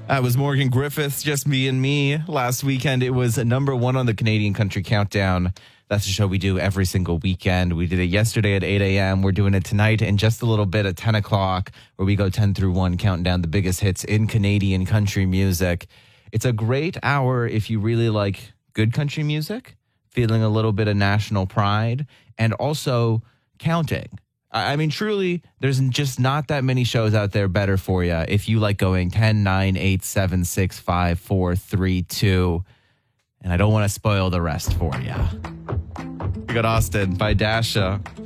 That was Morgan Griffiths, Just Me and Me. Last weekend, it was number one on the Canadian Country Countdown. That's a show we do every single weekend. We did it yesterday at 8 a.m. We're doing it tonight in just a little bit at 10 o'clock, where we go 10 through 1, counting down the biggest hits in Canadian country music. It's a great hour if you really like good country music, feeling a little bit of national pride, and also counting. I mean, truly, there's just not that many shows out there better for you if you like going 10, 9, 8, 7, 6, 5, 4, 3, 2. And I don't want to spoil the rest for you. We got Austin by Dasha.